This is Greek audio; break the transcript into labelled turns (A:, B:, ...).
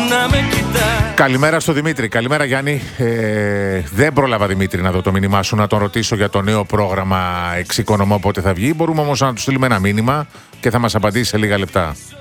A: να με κοιτάς.
B: Καλημέρα στο Δημήτρη. Καλημέρα Γιάννη. Δεν πρόλαβα Δημήτρη να δω το μήνυμά σου, να τον ρωτήσω για το νέο πρόγραμμα Εξοικονομώ πότε θα βγει. Μπορούμε όμως να του στείλουμε ένα μήνυμα και θα μας απαντήσει σε λίγα λεπτά.